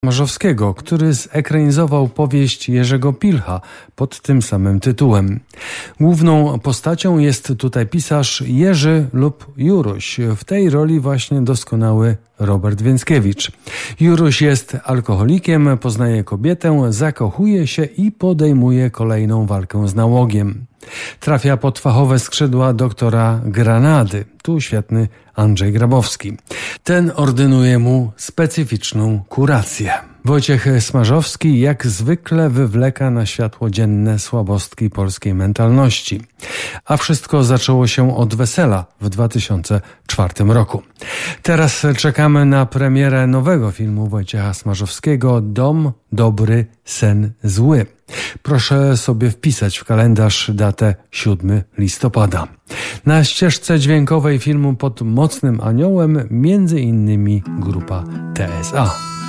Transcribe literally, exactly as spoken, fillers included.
Smarzowskiego, który zekranizował powieść Jerzego Pilcha pod tym samym tytułem. Główną postacią jest tutaj pisarz Jerzy lub Juruś. W tej roli właśnie doskonały Robert Więckiewicz. Juruś jest alkoholikiem, poznaje kobietę, zakochuje się i podejmuje kolejną walkę z nałogiem. Trafia pod fachowe skrzydła doktora Granady. Tu świetny Andrzej Grabowski. Ten ordynuje mu specyficzną kurację. Wojciech Smarzowski jak zwykle wywleka na światło dzienne słabostki polskiej mentalności. A wszystko zaczęło się od wesela w dwa tysiące czwartym roku. Teraz czekamy na premierę nowego filmu Wojciecha Smarzowskiego Dom dobry, sen zły. Proszę sobie wpisać w kalendarz datę siódmego listopada. Na ścieżce dźwiękowej filmu Pod mocnym aniołem między innymi grupa T S A.